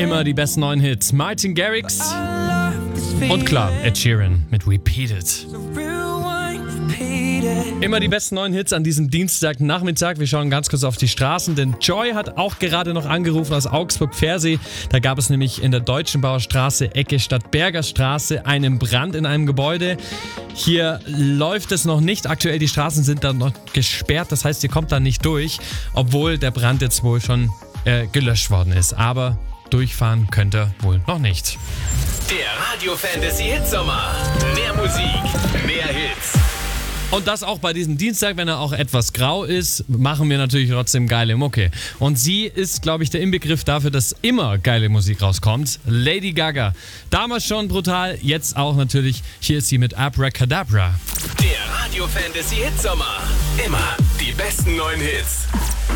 Immer die besten neuen Hits. Martin Garrix und klar, Ed Sheeran mit Repeated. Immer die besten neuen Hits an diesem Dienstagnachmittag. Wir schauen ganz kurz auf die Straßen, denn Joy hat auch gerade noch angerufen aus Augsburg-Pfersee. Da gab es nämlich in der Deutschenbauer Straße, Ecke Stadtberger Straße, einen Brand in einem Gebäude. Hier läuft es noch nicht. Aktuell die Straßen sind dann noch gesperrt. Das heißt, ihr kommt da nicht durch, obwohl der Brand jetzt wohl schon gelöscht worden ist. Aber durchfahren könnt ihr wohl noch nicht. Der Radio Fantasy Hitsommer. Mehr Musik, mehr Hits. Und das auch bei diesem Dienstag, wenn er auch etwas grau ist, machen wir natürlich trotzdem geile Mucke. Und sie ist, glaube ich, der Inbegriff dafür, dass immer geile Musik rauskommt. Lady Gaga. Damals schon brutal, jetzt auch natürlich. Hier ist sie mit Abracadabra. Der Radio Fantasy Hitsommer. Immer die besten neuen Hits.